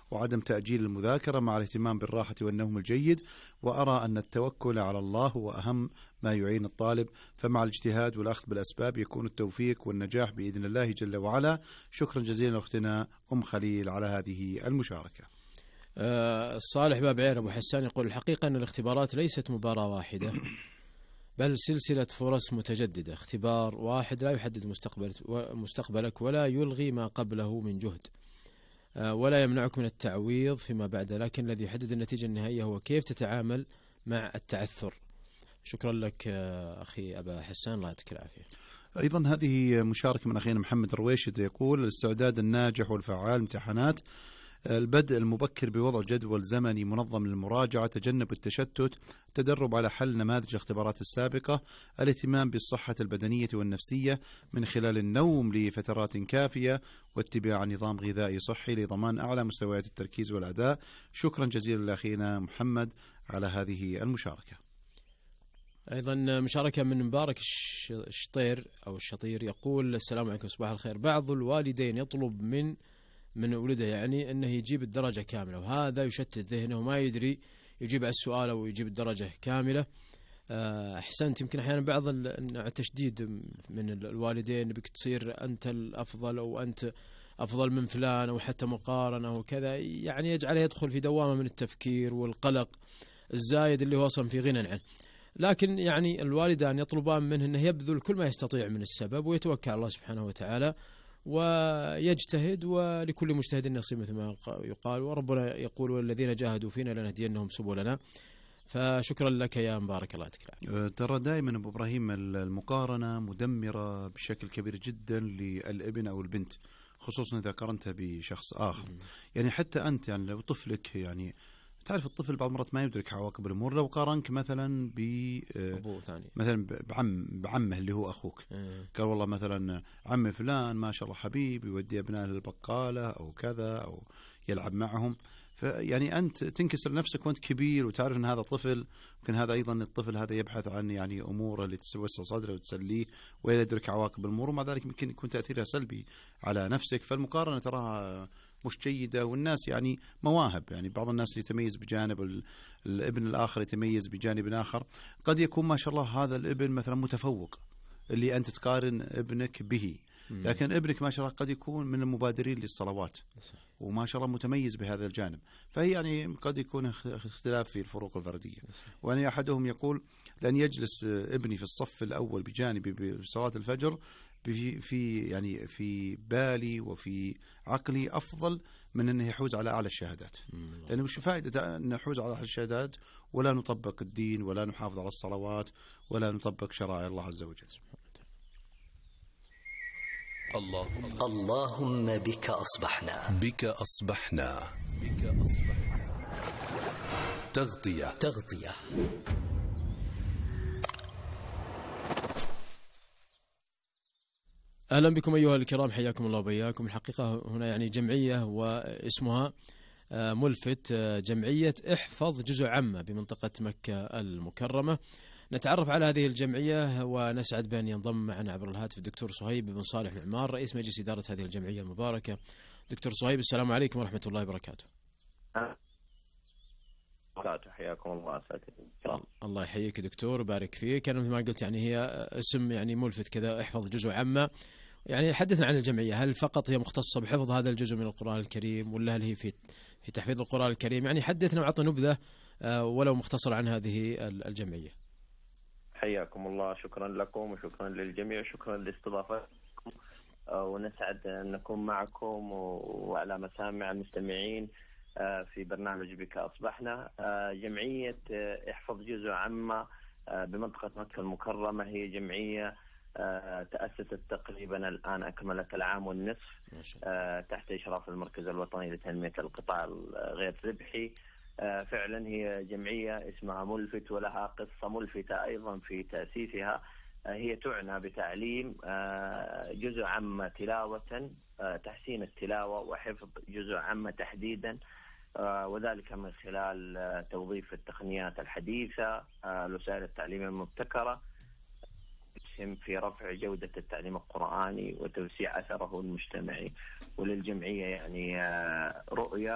وعدم تأجيل المذاكرة مع الاهتمام بالراحة والنوم الجيد. وأرى أن التوكل على الله هو أهم ما يعين الطالب، فمع الاجتهاد والأخذ بالأسباب يكون التوفيق والنجاح بإذن الله جل وعلا. شكرا جزيلا أختنا أم خليل على هذه المشاركة. صالح باب عير أبو حسان يقول: الحقيقة أن الاختبارات ليست مباراة واحدة، بل سلسلة فرص متجددة. اختبار واحد لا يحدد مستقبلك ولا يلغي ما قبله من جهد، ولا يمنعك من التعويض فيما بعد، لكن الذي يحدد النتيجة النهائية هو كيف تتعامل مع التعثر. شكرا لك أخي أبا حسان، الله يعطيك العافية. أيضا هذه مشاركة من أخينا محمد الرويشد يقول: الاستعداد الناجح والفعال امتحانات، البدء المبكر بوضع جدول زمني منظم للمراجعة، تجنب التشتت، تدرب على حل نماذج الاختبارات السابقة، الاهتمام بالصحة البدنية والنفسية من خلال النوم لفترات كافية، واتباع نظام غذائي صحي لضمان أعلى مستويات التركيز والأداء. شكرا جزيلا لأخينا محمد على هذه المشاركة. أيضا مشاركة من مبارك الشطير أو الشطير يقول: السلام عليكم، صباح الخير. بعض الوالدين يطلب من ولده يعني أنه يجيب الدرجة كاملة، وهذا يشتت ذهنه وما يدري يجيب على السؤال أو يجيب الدرجة كاملة. أحسنت. يمكن أحيانا بعض التشديد من الوالدين بك تصير أنت الأفضل أو أنت أفضل من فلان أو حتى مقارنة وكذا، يعني يجعله يدخل في دوامة من التفكير والقلق الزايد اللي هو أصلا في غنى عنه. لكن يعني الوالدان يطلبان منه أنه يبذل كل ما يستطيع من السبب ويتوكل على الله سبحانه وتعالى ويجتهد، ولكل مجتهد نصيب مثل ما يقال، وربنا يقول: والذين جاهدوا فينا لنهدينهم سبلنا. فشكرا لك يا مبارك، الله يعطيك. ترى دائما أبو إبراهيم المقارنة مدمرة بشكل كبير جدا للابن أو البنت، خصوصا إذا قارنتها بشخص آخر. يعني حتى أنت يعني لو طفلك، يعني تعرف الطفل بعض المرات ما يدرك عواقب الأمور، لو قارنك مثلا أبوه ثاني، مثلا بعمه اللي هو أخوك، قال والله مثلا عم فلان ما شاء الله حبيب يودي أبنائه للبقالة أو كذا أو يلعب معهم، فيعني أنت تنكسر نفسك وأنت كبير وتعرف أن هذا طفل، ممكن هذا أيضا الطفل هذا يبحث عن يعني أمور اللي تسوس صدره وتسليه ولا يدرك عواقب الأمور، ومع ذلك ممكن يكون تأثيرها سلبي على نفسك. فالمقارنة تراها مش جيدة، والناس يعني مواهب، يعني بعض الناس يتميز بجانب، الابن الآخر يتميز بجانب آخر. قد يكون ما شاء الله هذا الابن مثلا متفوق اللي أنت تقارن ابنك به، لكن ابنك ما شاء الله قد يكون من المبادرين للصلوات وما شاء الله متميز بهذا الجانب. فهي يعني قد يكون اختلاف في الفروق الفردية. وأن أحدهم يقول: لأن يجلس ابني في الصف الأول بجانبي بصلاة الفجر في بالي وفي عقلي أفضل من أنه يحوز على أعلى الشهادات. لأنه مش فائدة أن نحوز على أعلى الشهادات ولا نطبق الدين ولا نحافظ على الصلوات ولا نطبق شرائع الله عز وجل. اللهم بك أصبحنا تغطية. أهلا بكم أيها الكرام، حياكم الله وبياكم. الحقيقة هنا يعني جمعية واسمها ملفت، جمعية احفظ جزء عامة بمنطقة مكة المكرمة. نتعرف على هذه الجمعية ونسعد بأن ينضم معنا عبر الهاتف الدكتور صهيب بن صالح العمار، رئيس مجلس إدارة هذه الجمعية المباركة. دكتور صهيب، السلام عليكم ورحمة الله وبركاته. حياكم الله. الله يحييك دكتور، بارك فيك. أنا مثل ما قلت يعني هي اسم يعني ملفت كذا، احفظ جزء عامة. يعني حدثنا عن الجمعية، هل فقط هي مختصة بحفظ هذا الجزء من القرآن الكريم ولا هل هي في تحفيظ القرآن الكريم؟ يعني حدثنا وعطنا نبذة ولو مختصر عن هذه الجمعية. حياكم الله، شكرا لكم وشكرا للجميع، شكرا لاستضافتكم، ونسعد أن نكون معكم وعلى مسامع المستمعين في برنامج بك أصبحنا. جمعية احفظ جزء عامة بمنطقة مكة المكرمة هي جمعية تأسست تقريبا الآن أكملت العام والنصف تحت إشراف المركز الوطني لتنمية القطاع الغير ربحي. فعلا هي جمعية اسمها ملفت ولها قصة ملفتة أيضا في تأسيسها. هي تعنى بتعليم جزء عامة تلاوة، تحسين التلاوة وحفظ جزء عامة تحديدا، وذلك من خلال توظيف التقنيات الحديثة، الوسائل التعليمية المبتكرة، تسهم في رفع جودة التعليم القرآني وتوسيع أثره المجتمعي. وللجمعية يعني رؤية